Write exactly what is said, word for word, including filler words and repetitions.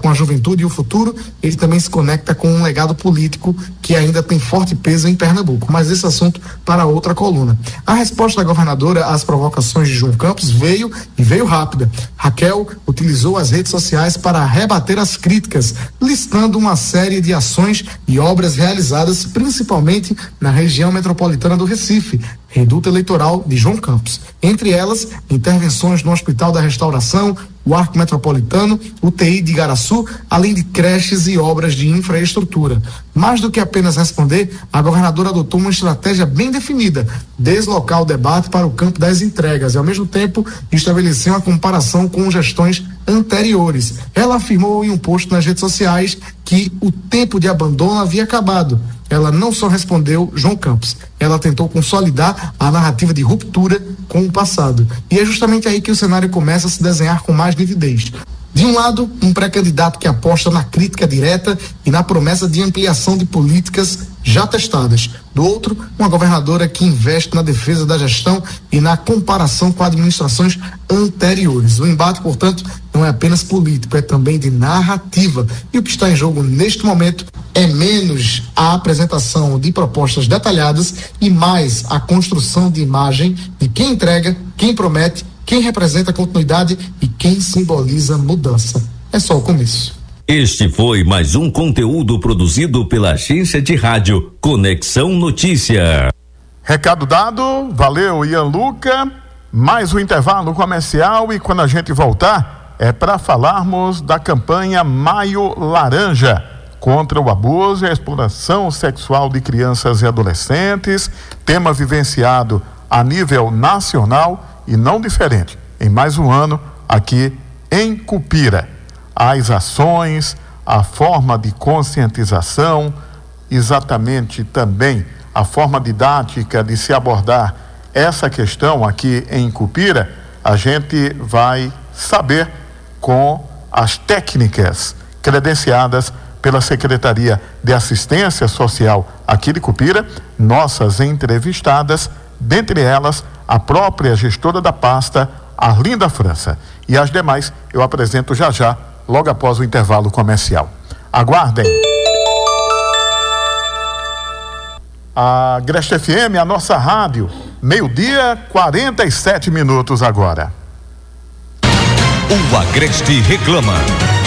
a juventude e o futuro, ele também se conecta com um legado político que ainda tem forte peso em Pernambuco, mas esse assunto para outra coluna. A resposta da governadora às provocações de João Campos veio e veio rápida. Raquel utilizou as redes sociais para rebater as críticas, listando uma série de ações e obras realizadas principalmente na região metropolitana do Recife, reduto eleitoral de João Campos. Entre elas, intervenções no Hospital da Restauração, o Arco Metropolitano, U T I de Igaraçu, além de creches e obras de infraestrutura. Mais do que apenas responder, a governadora adotou uma estratégia bem definida, deslocar o debate para o campo das entregas e, ao mesmo tempo, estabelecer uma comparação com gestões anteriores. Ela afirmou em um post nas redes sociais que o tempo de abandono havia acabado. Ela não só respondeu João Campos, ela tentou consolidar a narrativa de ruptura com o passado. E é justamente aí que o cenário começa a se desenhar com mais vividez. De um lado, um pré-candidato que aposta na crítica direta e na promessa de ampliação de políticas já testadas. Do outro, uma governadora que investe na defesa da gestão e na comparação com administrações anteriores. O embate, portanto, não é apenas político, é também de narrativa. E o que está em jogo neste momento é menos a apresentação de propostas detalhadas e mais a construção de imagem de quem entrega, quem promete, quem representa continuidade e quem simboliza mudança. É só o começo. Este foi mais um conteúdo produzido pela agência de rádio Conexão Notícia. Recado dado, valeu Ian Luca. Mais um intervalo comercial e quando a gente voltar é para falarmos da campanha Maio Laranja contra o abuso e a exploração sexual de crianças e adolescentes, tema vivenciado a nível nacional e não diferente, em mais um ano aqui em Cupira. As ações, a forma de conscientização, exatamente também a forma didática de se abordar essa questão aqui em Cupira, a gente vai saber com as técnicas credenciadas pela Secretaria de Assistência Social aqui de Cupira, nossas entrevistadas, dentre elas a própria gestora da pasta, Arlinda França. E as demais eu apresento já já, logo após o intervalo comercial. Aguardem. A Agreste F M, a nossa rádio, meio-dia, quarenta e sete minutos agora. O Agreste reclama.